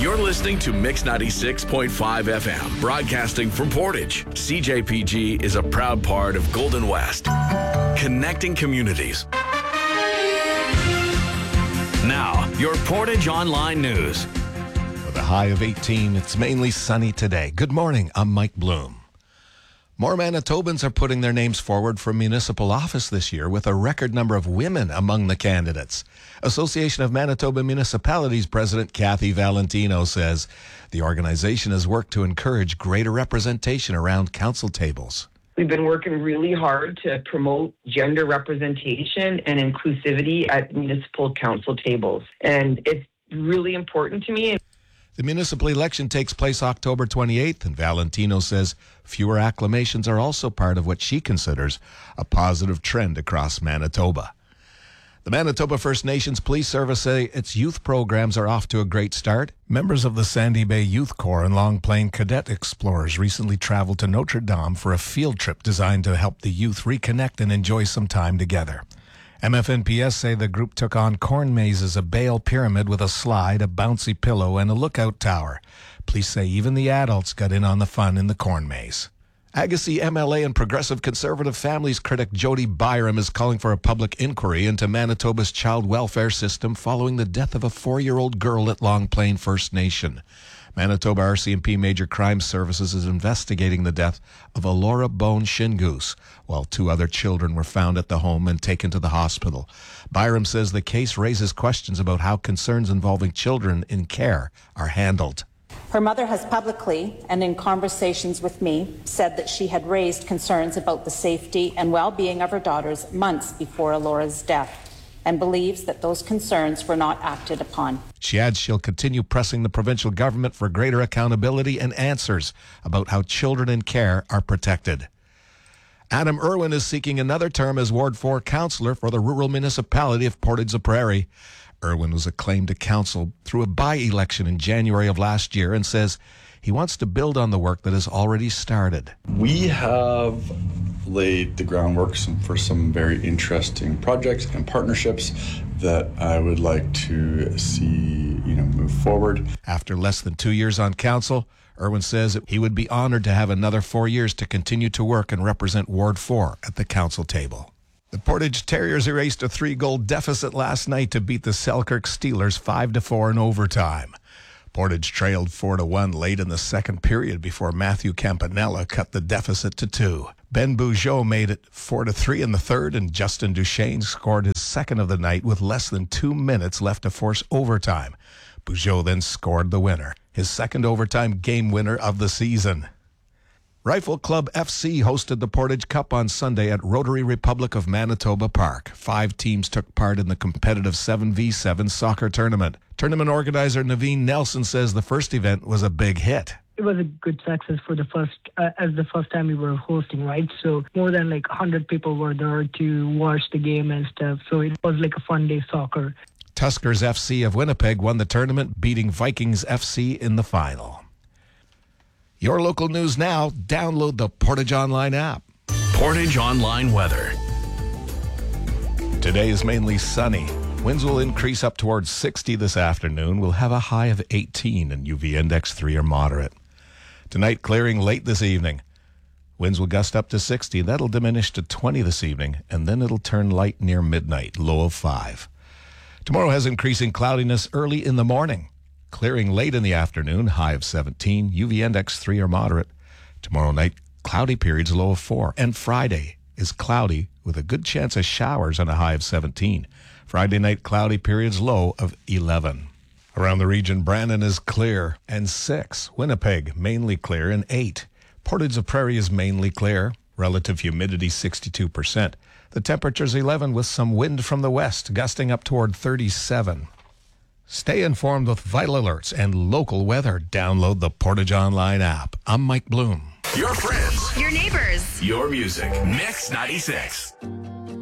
You're listening to Mix 96.5 FM, broadcasting from Portage. CJPG is a proud part of Golden West, connecting communities. Now, your Portage Online News. With a high of 18, it's mainly sunny today. Good morning, I'm Mike Bloom. More Manitobans are putting their names forward for municipal office this year, with a record number of women among the candidates. Association of Manitoba Municipalities President Kathy Valentino says the organization has worked to encourage greater representation around council tables. We've been working really hard to promote gender representation and inclusivity at municipal council tables, and it's really important to me. The municipal election takes place October 28th, and Valentino says fewer acclamations are also part of what she considers a positive trend across Manitoba. The Manitoba First Nations Police Service say its youth programs are off to a great start. Members of the Sandy Bay Youth Corps and Long Plain Cadet Explorers recently traveled to Notre Dame for a field trip designed to help the youth reconnect and enjoy some time together. MFNPS say the group took on corn mazes, a bale pyramid with a slide, a bouncy pillow, and a lookout tower. Police say even the adults got in on the fun in the corn maze. Agassiz MLA and Progressive Conservative Families critic Jody Byram is calling for a public inquiry into Manitoba's child welfare system following the death of a 4-year-old girl at Long Plain First Nation. Manitoba RCMP Major Crime Services is investigating the death of Alora Bone Shingoose, while 2 other children were found at the home and taken to the hospital. Byram says the case raises questions about how concerns involving children in care are handled. Her mother has publicly and in conversations with me said that she had raised concerns about the safety and well-being of her daughters months before Alora's death, and believes that those concerns were not acted upon. She adds she'll continue pressing the provincial government for greater accountability and answers about how children in care are protected. Adam Irwin is seeking another term as Ward 4 councillor for the rural municipality of Portage-la-Prairie. Irwin was acclaimed to council through a by-election in January of last year and says he wants to build on the work that has already started. We have laid the groundwork for some very interesting projects and partnerships that I would like to see, move forward. After less than 2 years on council, Irwin says he would be honored to have another 4 years to continue to work and represent Ward 4 at the council table. The Portage Terriers erased a 3-goal deficit last night to beat the Selkirk Steelers 5-4 in overtime. Portage trailed 4-1 late in the second period before Matthew Campanella cut the deficit to 2. Ben Bugeaud made it 4-3 in the third, and Justin Duchesne scored his second of the night with less than 2 minutes left to force overtime. Bugeaud then scored the winner, his second overtime game winner of the season. Rifle Club FC hosted the Portage Cup on Sunday at Rotary Republic of Manitoba Park. 5 teams took part in the competitive 7v7 soccer tournament. Tournament organizer Naveen Nelson says the first event was a big hit. It was a good success for the first time we were hosting, right? So more than 100 people were there to watch the game and stuff. So it was like a fun day soccer. Tuskers FC of Winnipeg won the tournament, beating Vikings FC in the final. Your local news now. Download the Portage Online app. Portage Online weather. Today is mainly sunny. Winds will increase up towards 60 this afternoon. We'll have a high of 18 and UV index 3 or moderate. Tonight, clearing late this evening. Winds will gust up to 60. That'll diminish to 20 this evening, and then it'll turn light near midnight, low of 5. Tomorrow has increasing cloudiness early in the morning. Clearing late in the afternoon, high of 17, UV index 3 or moderate. Tomorrow night, cloudy periods, low of 4. And Friday is cloudy with a good chance of showers and a high of 17. Friday night, cloudy periods, low of 11. Around the region, Brandon is clear and 6. Winnipeg, mainly clear and 8. Portage-la-Prairie is mainly clear. Relative humidity, 62%. The temperature's 11 with some wind from the west, gusting up toward 37. Stay informed with vital alerts and local weather. Download the Portage Online app. I'm Mike Bloom. Your friends. Your neighbors. Your music. Mix 96.